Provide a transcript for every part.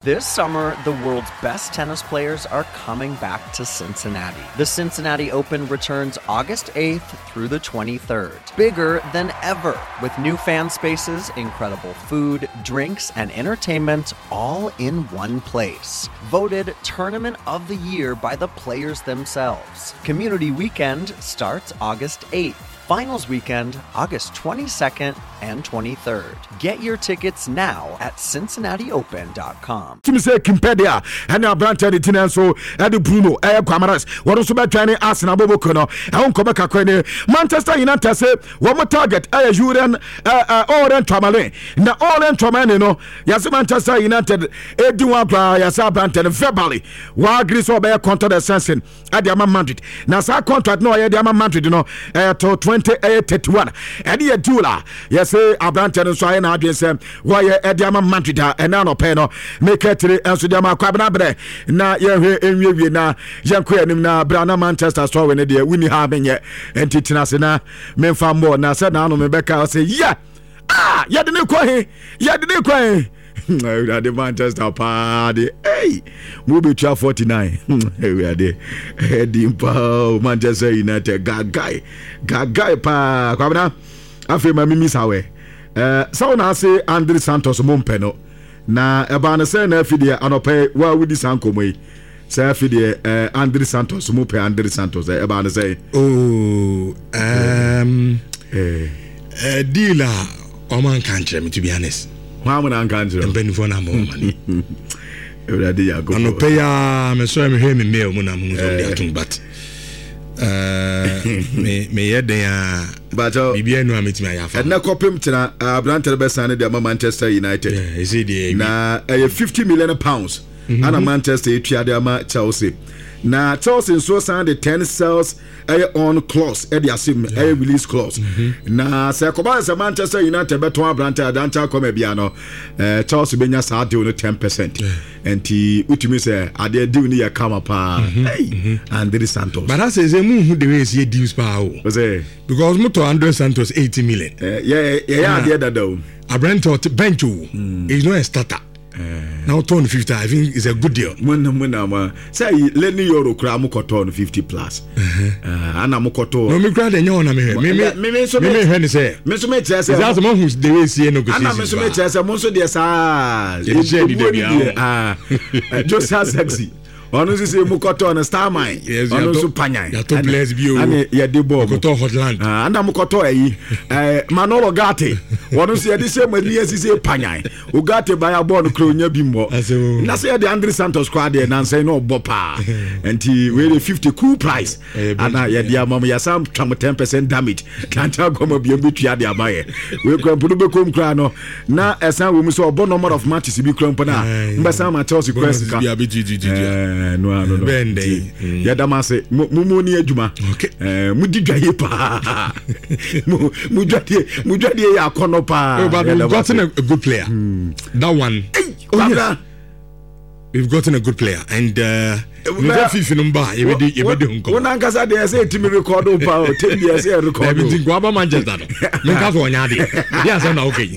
This summer, the world's best tennis players are coming back to Cincinnati. The Cincinnati Open returns August 8th through the 23rd. Bigger than ever, with new fan spaces, incredible food, drinks, and entertainment all in one place. Voted Tournament of the Year by the players themselves. Community Weekend starts August 8th. Finals weekend, August 22nd and 23rd. Get your tickets now at CincinnatiOpen.com. Team say Kimpedia and now Branton Tinenso, Edu Bruno, Quamaras, what also by training Arsenal Bobokono, and Komaka Quene, Manchester United say, one more target, Julian Oren Tramale. Now Oren Tramane, yes, Manchester United, Edua Yasa Branton, verbally, while Gris or Bear contract assassin at the Madrid. Now, our contract, no, at the Madrid, to 2031. And here, Dula, yes, Branton, so I know, why at the Madrid, and now no peno, make it and so Dama Quabrabre. Now, you're in na Janquin, na Brana Manchester, so when they winning having yet, and Titinasina, Mempham more. Now, said, now, Rebecca, say, yeah, yeah, the new coin, yeah, the new coin. The Manchester party, hey, movie 1249. We are there. Dimpo, Manchester United, guy, pa, Kwabena. I feel my miss away. So now say Andre Santos Mompeno. Na Ebana say na fidie anope wa wudi sankomwe. Say fidie Andre Santos Mope Andre Santos Ebana say. Oh, dealer Oman country, to be honest. How many country? Benefit na money. Everybody ya go. Ano pay me so me hear me mail mo na mo so but me ye den but bibia no ametimi ayafa. And na kopem tina Branton be sign the Manchester United. Yeah, is it the na 50 million pounds. And Manchester etuade ama Chelsea. Na Chelsea so sign the 10 sales on clause e dey asim release clause. Na say koba say Manchester United beton Branton adanta come bia no Chelsea benya sa deal no 10%. And ti utimi say ade deal ni ya kama pa. Hey, Andre Santos. But that says mu the way see deals pa o. Because moto Andre Santos 80 million. Yeah, ade that though. Branton bench is no a starter. Now turn 50, I think it's a good deal. When say Lenny Euro cram cotton 50 plus. And I'm cotton. No, me crowd and you on me. Me say, Mr. Metches, that's the one who's the way see no good. And Mr. Metches, I'm also there, just as sexy. Honestly, say Mukoto and Star Mine. Yes, honestly, Panya. Ya to bless you. And ya debo. Mukoto Hotland. And Mukoto Manolo Gatti. Honestly, this same when you say Panya. Ugate by a born cronia bimbo. Na say the Andre Santos squad there and say no bopa. And he really 50 cool price. And ya dia mama ya sam 10% damage. Can't come up be between the abaye. We can put be come crano. Na esa we so bon number of matches be crampana. Mbasa ma Chelsea quest. No Bende ya damase mumuni adwuma mudi dwaye pa mudwade ya kono pa. But we've gotten a good player. That one. We've gotten a good player and fifi number you be hunko wona nkasa dey say timi record pa 10 years record everything go aba Manchester no me ka so nya de dia say na okay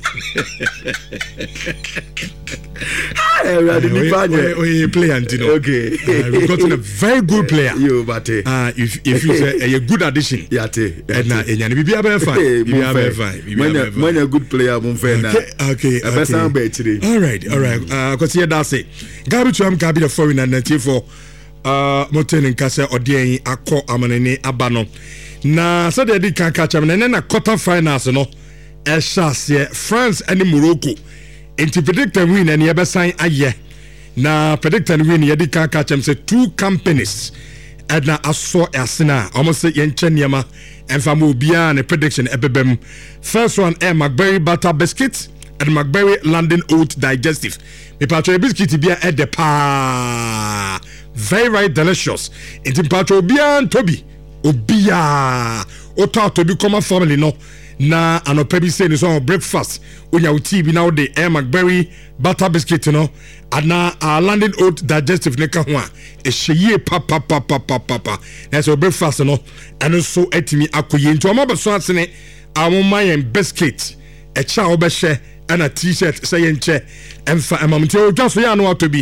we play Antino. Okay. We've gotten a very good player. You but if you say a good addition. Yate. And na be fine. When a good player mun fe na. Okay. All right. Cause here that say. Gabi to am Gabi the foreign and 94 moten nkase odien akọ amanene abano. Na so dey kan catch am na quarter finals no. Eshase France and Morocco. Into predict and win and you ever sign a year. Now predict and win you can catch them say two companies and now I saw Asina almost say Yenchenyama and Famu Bian a prediction ebebem. First one McBerry butter biscuits and McBerry London oat digestive. Me patro biscuit be at the pa very delicious. Into patro bian Toby Obia Ota Toby common family no. Na anopebi say ni so breakfast onya uti bi na de McBerry butter biscuit no ana London oat digestive ne ka ho a e hye papa na so breakfast no eno so atimi akoye nti o ma be so asene amoma yen biscuit e cha obehye ana t-shirt sɛ yɛnkyɛ ɛmfa ɛmamnti odwa so yɛ ano atɔ bi